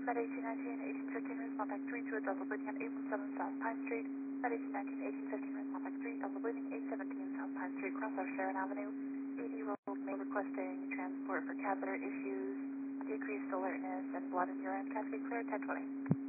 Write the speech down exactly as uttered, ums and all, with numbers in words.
Med eighteen nineteen, eighteen fifteen, respond back three to a double bleeding on eight one seven South Pine Street. Med eighteen nineteen, eighteen fifteen, respond back three, double bleeding, eight seventeen South Pine Street, cross our Sharon Avenue. E D rolled may requesting transport for catheter issues, decreased alertness, and blood and urine. Catheter clear, ten twenty.